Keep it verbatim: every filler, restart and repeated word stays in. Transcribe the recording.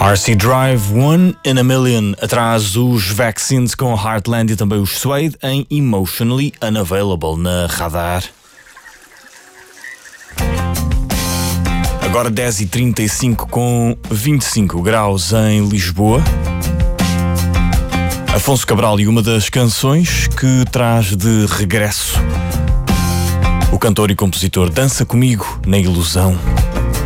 R C Drive, One in a Million. Atrás os Vaccines com Heartland e também os Suede em Emotionally Unavailable na Radar. Agora dez e trinta e cinco com vinte e cinco graus em Lisboa. Afonso Cabral e uma das canções que traz de regresso o cantor e compositor Dança Comigo na Ilusão.